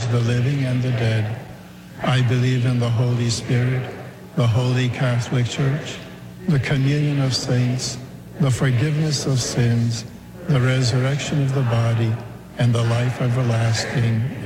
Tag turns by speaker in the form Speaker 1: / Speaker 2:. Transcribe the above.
Speaker 1: the living and the dead. I believe in the Holy Spirit, the Holy Catholic Church, the communion of saints, the forgiveness of sins, the resurrection of the body, and the life everlasting.